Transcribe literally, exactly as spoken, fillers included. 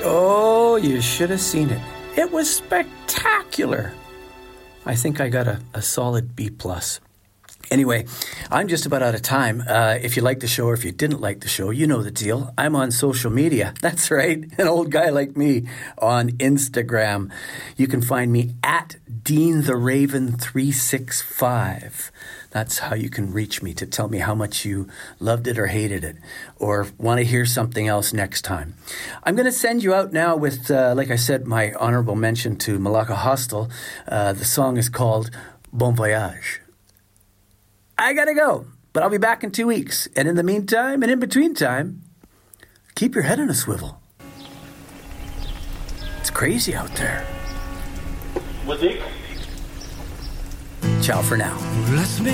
Oh, you should have seen it. It was spectacular. I think I got a, a solid B plus. Anyway, I'm just about out of time. Uh, if you like the show or if you didn't like the show, you know the deal. I'm on social media. That's right. An old guy like me on Instagram. You can find me at Dean the Raven three six five. That's how you can reach me to tell me how much you loved it or hated it or want to hear something else next time. I'm going to send you out now with, uh, like I said, my honorable mention to Malacca Hostel. Uh, the song is called Bon Voyage. I gotta go, but I'll be back in two weeks. And in the meantime, and in between time, keep your head on a swivel. It's crazy out there. Ciao for now.